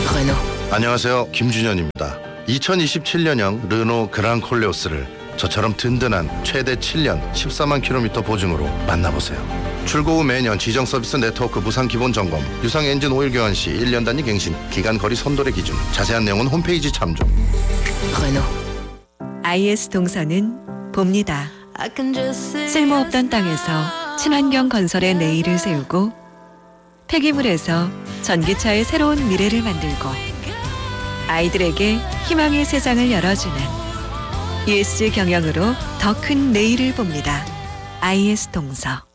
Renault. 안녕하세요, 김준현입니다. 2027년형 르노 그랑 콜레오스를 저처럼 든든한 최대 7년 14만 킬로미터 보증으로 만나보세요. 출고 후 매년 지정 서비스 네트워크 무상 기본 점검, 유상 엔진 오일 교환 시 1년 단위 갱신, 기간 거리 선도의 기준, 자세한 내용은 홈페이지 참조. Renault. IS 동서는 봅니다. 쓸모없던 땅에서 친환경 건설의 내일을 세우고 폐기물에서 전기차의 새로운 미래를 만들고 아이들에게 희망의 세상을 열어주는 ESG 경영으로 더 큰 내일을 봅니다. IS 동서.